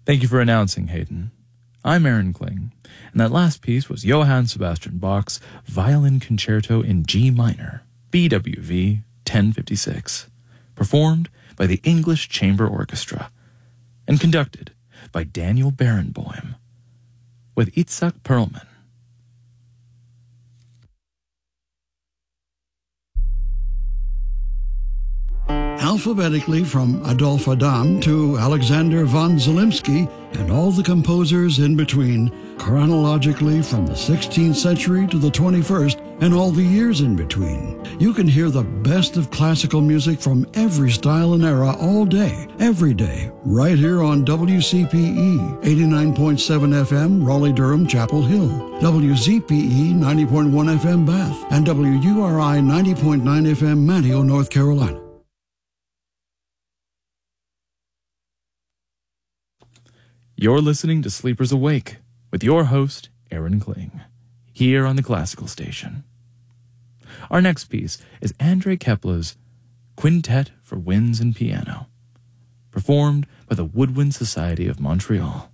Thank you for announcing, Hayden. I'm Aaron Kling, and that last piece was Johann Sebastian Bach's Violin Concerto in G minor, BWV 1056, performed by the English Chamber Orchestra and conducted by Daniel Barenboim with Itzhak Perlman. Alphabetically from Adolf Adam to Alexander von Zelensky and all the composers in between, chronologically from the 16th century to the 21st and all the years in between. You can hear the best of classical music from every style and era all day, every day, right here on WCPE 89.7 FM, Raleigh-Durham, Chapel Hill, WZPE 90.1 FM, Bath, and WURI 90.9 FM, Manteo, North Carolina. You're listening to Sleepers Awake with your host, Aaron Kling, here on the Classical Station. Our next piece is Andrei Kepler's Quintet for Winds and Piano, performed by the Woodwind Society of Montreal.